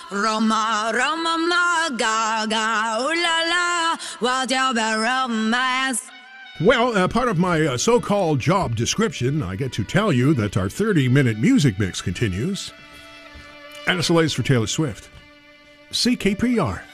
Roma, Roma, ma, gaga, ooh la la, what's your romance? Well, part of my so-called job description, I get to tell you that our 30-minute music mix continues. And it's the latest for Taylor Swift. CKPR.